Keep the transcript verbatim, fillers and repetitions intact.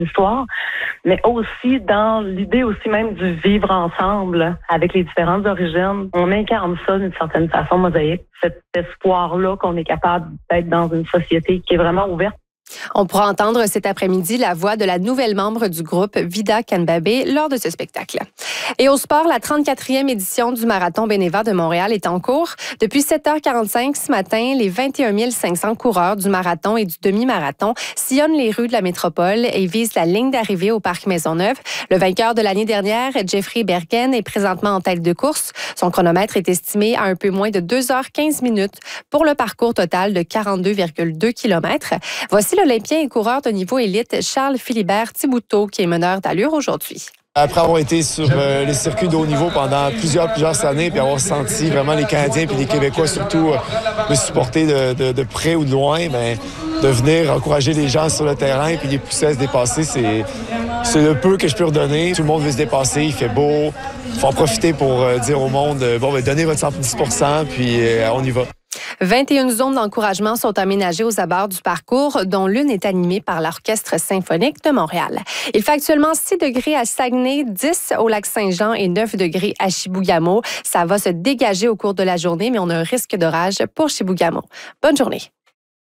histoire, mais aussi dans l'idée aussi même du vivre ensemble avec les différentes origines. On incarne ça d'une certaine façon, Mosaïque, cet espoir-là qu'on est capable d'être dans une société qui est vraiment ouverte. On pourra entendre cet après-midi la voix de la nouvelle membre du groupe, Vida Kanbabé, lors de ce spectacle. Et au sport, la trente-quatrième édition du Marathon Beneva de Montréal est en cours. Depuis sept heures quarante-cinq ce matin, les vingt et un mille cinq cents coureurs du marathon et du demi-marathon sillonnent les rues de la métropole et visent la ligne d'arrivée au Parc Maisonneuve. Le vainqueur de l'année dernière, Jeffrey Bergen, est présentement en tête de course. Son chronomètre est estimé à un peu moins de deux heures quinze minutes pour le parcours total de quarante-deux virgule deux kilomètres. Voici l'Olympien et coureur de niveau élite Charles Philibert Thibouteau qui est meneur d'allure aujourd'hui. Après avoir été sur euh, les circuits de haut niveau pendant plusieurs, plusieurs années, puis avoir senti vraiment les Canadiens puis les Québécois surtout euh, me supporter de, de, de près ou de loin, ben, de venir encourager les gens sur le terrain puis les pousser à se dépasser, c'est, c'est le peu que je peux redonner. Tout le monde veut se dépasser, il fait beau, il faut en profiter pour euh, dire au monde, euh, bon, ben, donnez votre cent dix pour cent puis euh, on y va. vingt et une zones d'encouragement sont aménagées aux abords du parcours, dont l'une est animée par l'Orchestre symphonique de Montréal. Il fait actuellement six degrés à Saguenay, dix au Lac-Saint-Jean et neuf degrés à Chibougamau. Ça va se dégager au cours de la journée, mais on a un risque d'orage pour Chibougamau. Bonne journée.